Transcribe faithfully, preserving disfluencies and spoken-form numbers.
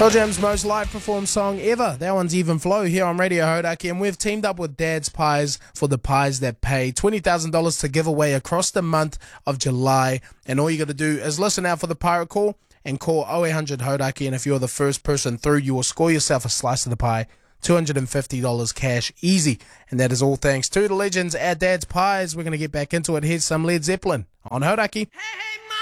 Pearl Jam's most live performed song ever. That one's Even Flow here on Radio Hodaki, and we've teamed up with Dad's Pies for the Pies That Pay. twenty thousand dollars to give away across the month of July, and all you got to do is listen out for the pirate call and call oh eight hundred Hodaki, and if you're the first person through, you will score yourself a slice of the pie. two hundred fifty dollars cash, easy. And that is all thanks to the legends at Dad's Pies. We're going to get back into it. Here's some Led Zeppelin on Hodaki. Hey, hey,